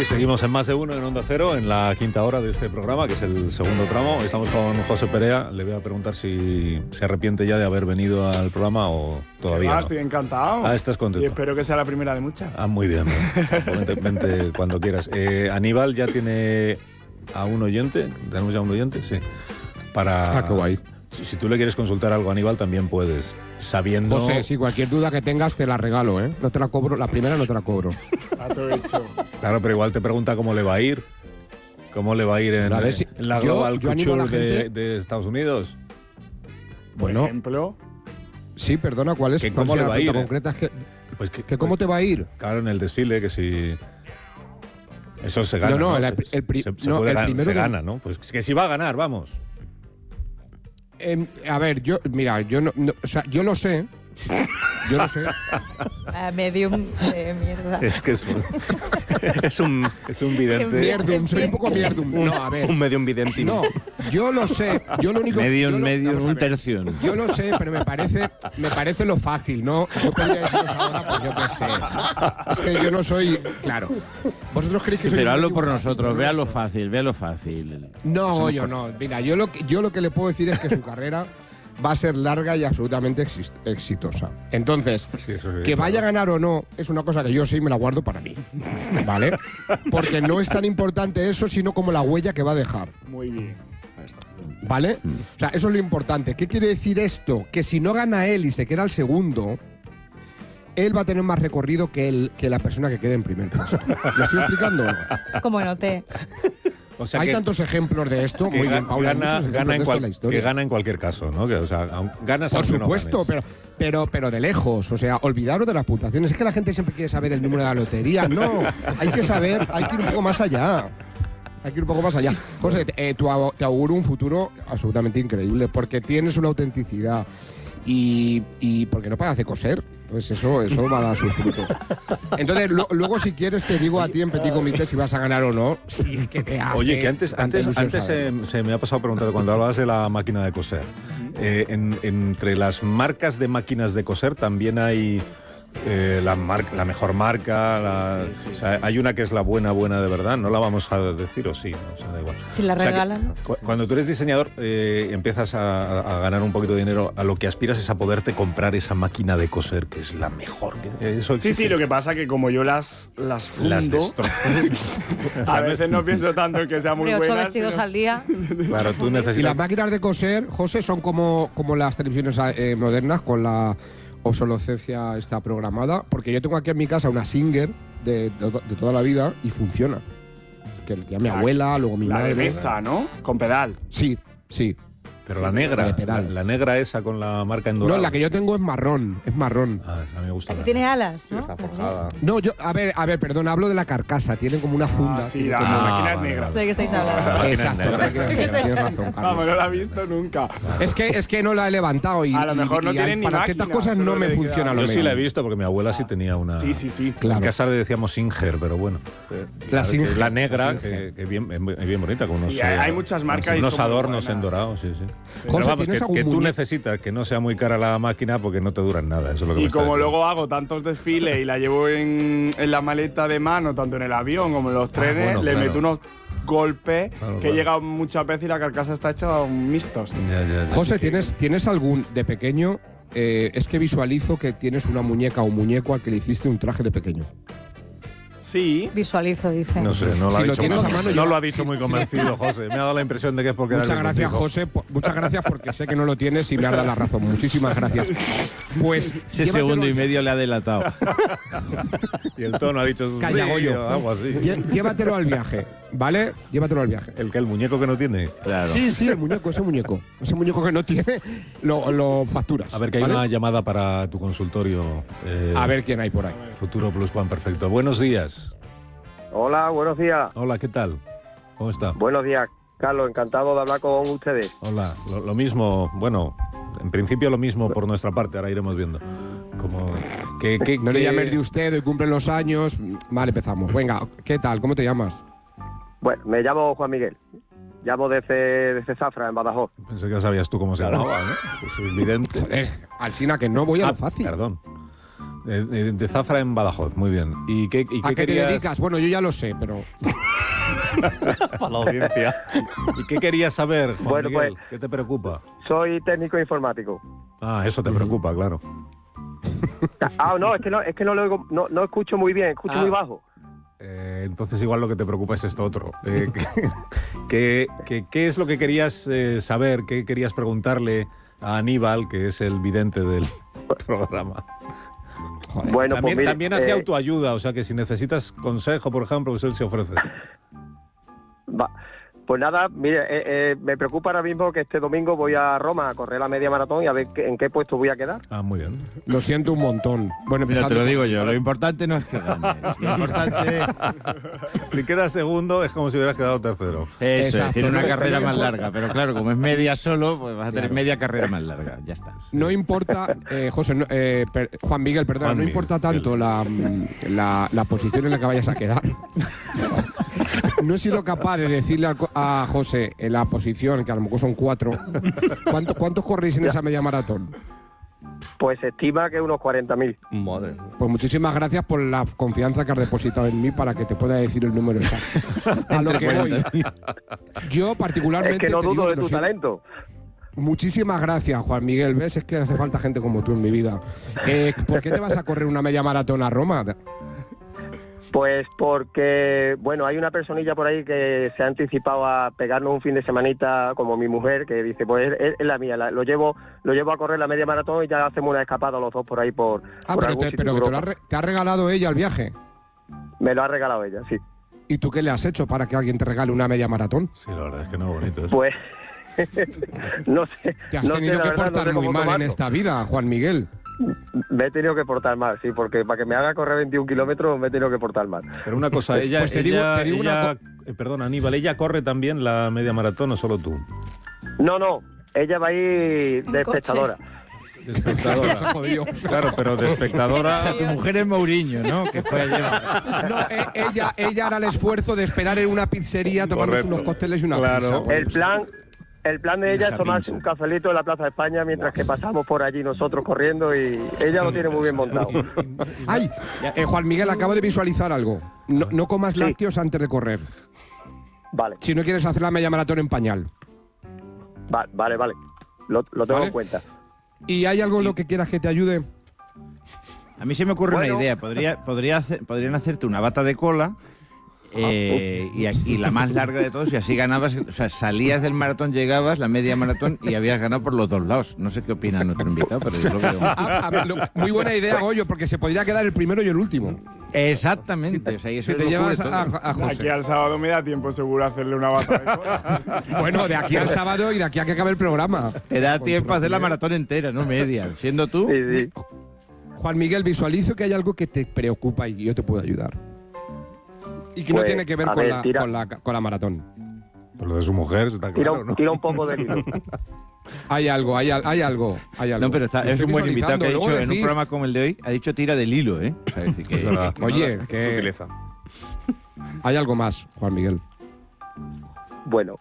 Aquí seguimos en Más de Uno, en Onda Cero, en la quinta hora de este programa, que es el segundo tramo. Estamos con José Perea. Le voy a preguntar si se arrepiente ya de haber venido al programa o todavía no. Estoy encantado. Estás contento. Y espero que sea la primera de muchas. Muy bien. Vente cuando quieras. Aníbal ya tiene a un oyente. ¿Tenemos ya un oyente? Sí. Qué guay. Si tú le quieres consultar algo a Aníbal, también puedes. Sabiendo... José, si cualquier duda que tengas te la regalo, ¿eh? No te la cobro, la primera no te la cobro. A todo hecho. Claro, pero igual te pregunta cómo le va a ir. ¿Cómo le va a ir en la Global Couture de Estados Unidos? Bueno, por ejemplo. Sí, perdona, ¿cuál es? ¿Cómo le va a ir? Concreta es pues ¿cómo te va a ir? Claro, en el desfile, que si... Eso se gana. No, el primero se gana, ¿no? Pues que si va a ganar, vamos. A ver, yo lo sé. Yo lo sé. Medium de mierda. Es que es un vidente. Mierdum, soy un poco mierdum. No, a ver. Un medium vidente. No, yo lo sé. Yo lo único medium, un tercio. Yo lo sé, pero me parece lo fácil, ¿no? Yo podría deciros ahora, pues yo qué sé. Es que yo no soy. Claro. ¿Vosotros creéis que soy? Pero hazlo por nosotros, véalo fácil. No, yo no. Mira, yo lo que le puedo decir es que su carrera va a ser larga y absolutamente exitosa. Entonces, que vaya a ganar o no es una cosa que yo sí me la guardo para mí, ¿vale? Porque no es tan importante eso, sino como la huella que va a dejar. Muy bien. ¿Vale? O sea, eso es lo importante. ¿Qué quiere decir esto? Que si no gana él y se queda el segundo, él va a tener más recorrido que la persona que quede en primer puesto. ¿Lo estoy explicando? Como noté. O sea, hay tantos ejemplos de esto. Muy bien, Paula. Que gana en cualquier caso, ¿no? Que, o sea, ganas por supuesto, no pero de lejos. O sea, olvidaros de las puntuaciones. Es que la gente siempre quiere saber el número de la lotería. No, hay que ir un poco más allá. José, te auguro un futuro absolutamente increíble porque tienes una autenticidad y porque no paras de coser. Pues eso va a dar sus frutos. Entonces, luego si quieres te digo a ti en Petit Comité si vas a ganar o no. Si es que te hace. Oye, que antes se me ha pasado preguntando cuando hablabas de la máquina de coser. Entre las marcas de máquinas de coser también hay la mejor marca. Sí. O sea, hay una que es la buena de verdad. No la vamos a decir o sí. ¿No? O sea, da igual. Si la regalan. Cuando tú eres diseñador, empiezas a ganar un poquito de dinero. A lo que aspiras es a poderte comprar esa máquina de coser que es la mejor. Sí, lo que pasa que como yo las fundo, las destrozo. A veces no pienso tanto en que sea muy buena. 8 vestidos al día. Claro, tú necesitas. Y las máquinas de coser, José, son como las televisiones modernas con la obsolescencia está programada, porque yo tengo aquí en mi casa una Singer de toda la vida y funciona. Que le mi abuela, luego mi madre. La de mesa, ¿no? Con pedal. Sí. Pero la negra, la negra esa con la marca en dorado. No, la que yo tengo es marrón. A mí me gusta. La que tiene alas, ¿no? Está forjada. No, a ver, perdón, hablo de la carcasa. Tiene como una funda. Sí, la máquina es negra. Sé de qué estáis hablando. Exacto, la máquina es negra. Tienes razón, Carlos. Vamos, no la he visto nunca. Es que no la he levantado y a lo mejor no tiene ni para ciertas cosas no me funciona lo Yo mismo. sí la he visto porque mi abuela sí tenía una. Sí. Claro. En casa le decíamos Singer, pero bueno. La negra, que bien bonita, con unos, hay muchas marcas. Unos adornos en dorado, sí. José, vamos, que tú necesitas que no sea muy cara la máquina porque no te duran nada. Eso es lo que y como luego hago tantos desfiles y la llevo en la maleta de mano, tanto en el avión como en los trenes, le meto unos golpes que he llegado muchas veces y la carcasa está hecha mixtos. Ya. José, ¿tienes algún de pequeño? Es que visualizo que tienes una muñeca o un muñeco al que le hiciste un traje de pequeño. Sí. Visualizo, dice. No sé, no lo ha dicho. No lo ha dicho muy convencido, José. Me ha dado la impresión de que es porque muchas gracias, José. Muchas gracias porque sé que no lo tienes y me has dado la razón. Muchísimas gracias. Pues ese segundo y medio le ha delatado. Y el tono ha dicho Callagoyo. Algo así. Llévatelo al viaje, ¿vale? Llévatelo al viaje. El muñeco que no tiene. Claro. Sí, ese muñeco que no tiene, lo facturas. A ver, que hay una llamada para tu consultorio. A ver quién hay por ahí. Futuro Plus Juan Perfecto. Buenos días. Hola, buenos días. Hola, ¿qué tal? ¿Cómo está? Buenos días, Carlos. Encantado de hablar con ustedes. Hola, lo mismo, bueno, en principio lo mismo por nuestra parte, ahora iremos viendo. Como no le llames de usted, hoy cumplen los años. Vale, empezamos. Venga, ¿qué tal? ¿Cómo te llamas? Bueno, me llamo Juan Miguel. Llamo desde Zafra, en Badajoz. Pensé que ya sabías tú cómo se llamaba, ¿no? Pues es evidente. Joder, Alsina, que no voy a lo fácil. Perdón. De Zafra en Badajoz, muy bien. ¿Y qué ¿A qué querías? te dedicas? Bueno, yo ya lo sé, pero... Para la audiencia. ¿Y qué querías saber, Juan Bueno, Miguel? pues- ¿Qué te preocupa? Soy técnico informático. Ah, eso te preocupa, claro. No, es que no lo oigo, no escucho muy bien, escucho muy bajo. Entonces igual lo que te preocupa es esto otro. ¿Qué es lo que querías saber? ¿Qué querías preguntarle a Aníbal, que es el vidente del programa? Joder. Bueno, También, pues mire, también hace autoayuda, o sea que si necesitas consejo, por ejemplo, pues él se ofrece. Pues nada, mire, me preocupa ahora mismo que este domingo voy a Roma a correr la media maratón y a ver en qué puesto voy a quedar. Ah, muy bien. Lo siento un montón. Bueno, Mira, te empezando lo digo por- yo, lo importante no es que ganes. Lo importante Si quedas segundo es como si hubieras quedado tercero. es Exacto, tiene una no- carrera no más importa. larga, pero claro, como es media solo, pues vas a tener Claro. media carrera más larga, ya está. No importa, José, Juan Miguel, perdona, Juan no Miguel, importa tanto la posición en la que vayas a quedar. No he sido capaz de decirle a José en la posición, que a lo mejor son 4, ¿cuántos corréis en esa media maratón? Pues se estima que unos 40.000. Madre. Pues muchísimas gracias por la confianza que has depositado en mí para que te pueda decir el número exacto. A lo que voy. Yo Es particularmente que no te digo dudo de que lo tu siento. talento. Muchísimas gracias, Juan Miguel. ¿Ves? Es que hace falta gente como tú en mi vida. ¿Por qué te vas a correr una media maratón a Roma? Pues porque, bueno, hay una personilla por ahí que se ha anticipado a pegarnos un fin de semanita, como mi mujer, que dice, pues es la mía, lo llevo a correr la media maratón y ya hacemos una escapada los dos por ahí por Pero, algún sitio pero de que Europa. te ha regalado ella el viaje. Me lo ha regalado ella, sí. ¿Y tú qué le has hecho para que alguien te regale una media maratón? Sí, la verdad es que no es bonito eso. Pues, no sé. Te has no sé, tenido la que verdad, no portar sé muy cómo mal en tomarlo. esta vida, Juan Miguel. Me he tenido que portar mal, sí, porque para que me haga correr 21 kilómetros me he tenido que portar mal. Pero una cosa, ella, Pues te digo ella- perdona, Aníbal, ¿ella corre también la media maratón o solo tú? No, ella va a ir En de coche. espectadora. De espectadora. Se ha jodido. Claro, pero de O espectadora. sea, tu mujer es Mourinho, ¿no? Que fue ayer. No, ella hará el esfuerzo de esperar en una pizzería tomándose Correcto. unos cócteles y una Claro. pizza. El plan de ella es tomarse un cafelito en la Plaza de España mientras que pasamos por allí nosotros corriendo y ella lo tiene muy bien montado. Ay, Juan Miguel, acabo de visualizar algo. No comas lácteos antes de correr. Vale, Si no quieres hacer la media maratón en pañal. vale. Lo tengo ¿Vale? en cuenta. ¿Y hay algo en lo que quieras que te ayude? A mí se me ocurre Bueno. una idea. Podrían hacerte una bata de cola y la más larga de todos, y así ganabas. O sea, salías del maratón, llegabas, la media maratón, y habías ganado por los dos lados. No sé qué opina nuestro invitado, pero yo lo veo. Muy buena idea, Goyo, porque se podría quedar el primero y el último. Exactamente. O sea, y eso Si te lo llevas cubre todo. a De aquí José. al sábado me da tiempo seguro hacerle una bata de cola. Bueno, de aquí al sábado y de aquí a que acabe el programa. Te da tiempo a hacer la maratón entera, no media. Siendo tú. Sí. Juan Miguel, visualizo que hay algo que te preocupa y yo te puedo ayudar. Y que no Pues, tiene que ver a con, ver, la, tira. con la maratón. Por lo de su mujer, está claro, ¿no? Tira un poco de hilo. Hay algo. No, pero Lo es estoy un buen invitado que ha visualizando. dicho Luego en un decís- programa como el de hoy, ha dicho tira del hilo, ¿eh? O sea, es decir, que, Es verdad. Oye, Se que utiliza. hay algo más, Juan Miguel. Bueno,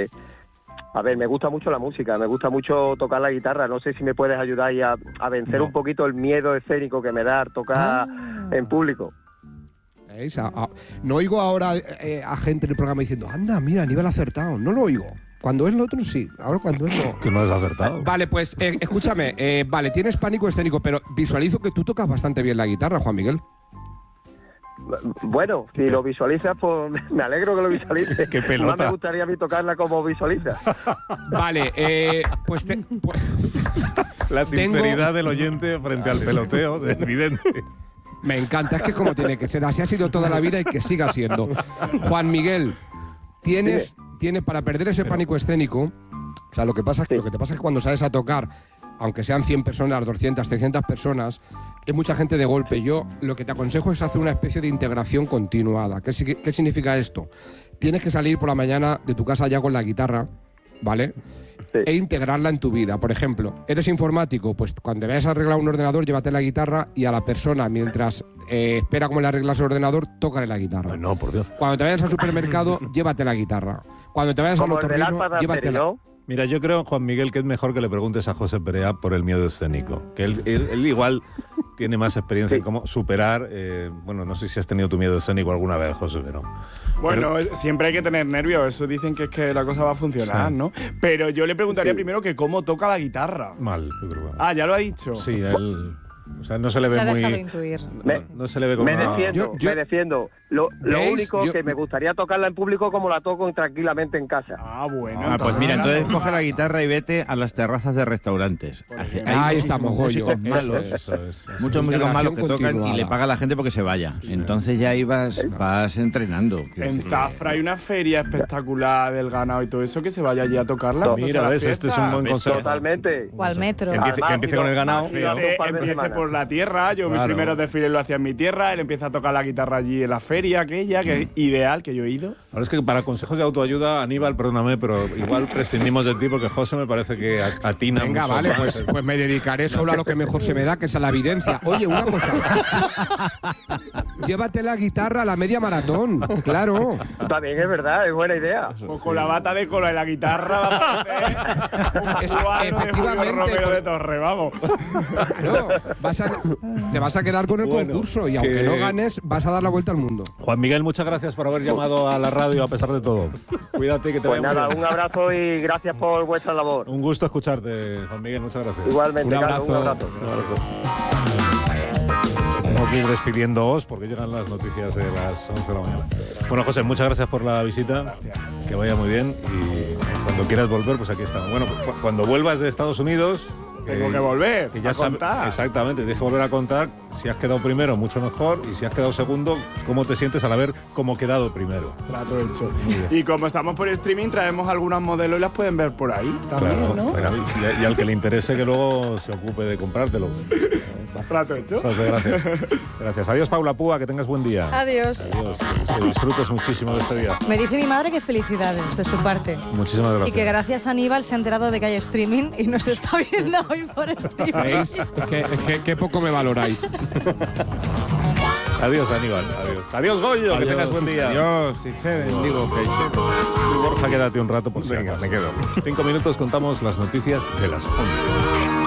a ver, me gusta mucho la música, me gusta mucho tocar la guitarra. No sé si me puedes ayudar ahí a vencer un poquito el miedo escénico que me da tocar en público. ¿Veis? No oigo ahora a gente en el programa diciendo, anda, mira, Aníbal ha acertado. No lo oigo. Cuando es lo otro, sí. Ahora cuando es lo... Que no has acertado. Vale, pues escúchame. Vale, tienes pánico escénico, pero visualizo que tú tocas bastante bien la guitarra, Juan Miguel. Bueno, si lo visualizas, pues me alegro que lo visualices. Qué pelota. Más me gustaría a mí tocarla como visualiza. Vale, pues La Tengo- sinceridad del oyente frente al peloteo del vidente. me encanta, es que es como tiene que ser. Así ha sido toda la vida y que siga siendo. Juan Miguel, tienes para perder ese pánico escénico. O sea, lo que te pasa es que cuando sales a tocar, aunque sean 100 personas, 200, 300 personas, es mucha gente de golpe. Yo lo que te aconsejo es hacer una especie de integración continuada. ¿Qué significa esto? Tienes que salir por la mañana de tu casa ya con la guitarra, ¿vale? Sí. E integrarla en tu vida. Por ejemplo, eres informático, pues cuando vayas a arreglar un ordenador, llévate la guitarra y a la persona, mientras espera cómo le arreglas el ordenador, tócale la guitarra. No, por Dios. Cuando te vayas al supermercado, llévate la guitarra. Cuando te vayas al Como el del otorrino, Alfa llévate la... ¿no? Mira, yo creo, Juan Miguel, que es mejor que le preguntes a José Perea por el miedo escénico. Que él igual tiene más experiencia en cómo superar. Bueno, no sé si has tenido tu miedo escénico alguna vez, José, pero. Bueno, siempre hay que tener nervios, eso dicen que es que la cosa va a funcionar, Sí. ¿no? Pero yo le preguntaría primero que cómo toca la guitarra. Mal, yo creo. Ah, ya lo ha dicho. Sí, él. O sea, no se le ve Se ha muy. dejado intuir. No se le ve como. Me defiendo, Yo- me defiendo. Lo ¿Veis? único Yo- que me gustaría tocarla en público como la toco tranquilamente en casa. Ah, bueno. Pues mira, entonces coge la guitarra y vete a las terrazas de restaurantes. Hay Ahí estamos, músicos Goyo. malos, Eso es. muchos músicos malos que Integración tocan y le continuada. paga a la gente porque se vaya. Entonces ya ahí vas entrenando. quiero En decir. Zafra hay una feria espectacular del ganado y todo eso, que se vaya allí a tocarla. Mira, ves, este es un buen consejo. Totalmente. O al metro. Que empiece con el ganado. Empiece por la tierra, yo mis Claro. primeros desfiles lo hacía en mi tierra, él empieza a tocar la guitarra allí en la feria aquella, que es ideal, que yo he ido. Ahora es que para consejos de autoayuda, Aníbal, perdóname, pero igual prescindimos de ti porque José me parece que atina Venga, mucho vale, más. pues me dedicaré solo a lo que mejor se me da, que es a la evidencia. Oye, una cosa. Llévate la guitarra a la media maratón, claro. También es verdad, es buena idea. Pues con la bata de cola y la guitarra va a parecer un cuadro de Julio Efectivamente, Romero por- de Torre, vamos. Claro, te vas a quedar con el Bueno, concurso y que- aunque no ganes, vas a dar la vuelta al mundo. Juan Miguel, muchas gracias por haber llamado a la radio a pesar de todo. Cuídate, que te Pues vaya muy nada, bien. un abrazo y gracias por vuestra labor. Un gusto escucharte, Juan Miguel, muchas gracias. Igualmente, Un Carlos, un abrazo. abrazo. Tengo que ir despidiéndoos porque llegan las noticias de las 11 de la mañana. Bueno, José, muchas gracias por la visita. Que vaya muy bien y cuando quieras volver, pues aquí estamos. Bueno, pues cuando vuelvas de Estados Unidos... Tengo que volver, que ya a contar. Exactamente, tienes que volver a contar si has quedado primero, mucho mejor, y si has quedado segundo, cómo te sientes al haber cómo quedado primero. Trato hecho. Muy bien. Y como estamos por streaming, traemos algunas modelos y las pueden ver por ahí también, Claro, ¿no? venga, y al que le interese que luego se ocupe de comprártelo. Trato hecho. José, gracias. Gracias. Adiós, Paula Púa, que tengas buen día. Adiós. Adiós. Que disfrutes muchísimo de este día. Me dice mi madre que felicidades de su parte. Muchísimas gracias. Y que gracias a Aníbal se ha enterado de que hay streaming y nos está viendo hoy por streaming. ¿Veis? Es que poco me valoráis. Adiós, Aníbal. Adiós. Adiós, Goyo, que tengas buen día. Dios, si se bendigo, que Y Borja, quédate un rato por si acaso. Me quedo. 5 minutos, contamos las noticias de las 11.